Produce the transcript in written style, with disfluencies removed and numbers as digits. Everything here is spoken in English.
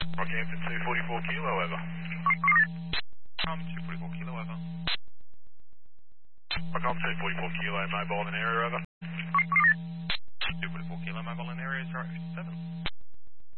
Rockhampton 244 kilo, over. 244 kilo, over. Rockhampton 244 kilo, mobile in area, over. 244 kilo, mobile in area, 057.